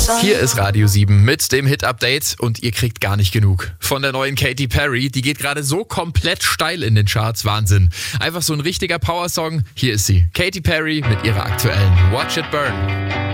Hier ist Radio 7 mit dem Hit-Update und ihr kriegt gar nicht genug von der neuen Katy Perry. Die geht gerade so komplett steil in den Charts. Wahnsinn. Einfach so ein richtiger Powersong. Hier ist sie. Katy Perry mit ihrer aktuellen Watch It Burn.